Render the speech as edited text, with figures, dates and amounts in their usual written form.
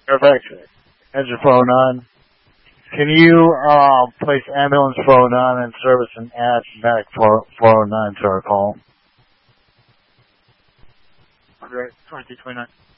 Perfect. Engine 409. Can you place ambulance 409 and service and add back 409 to our call? Right, 2229.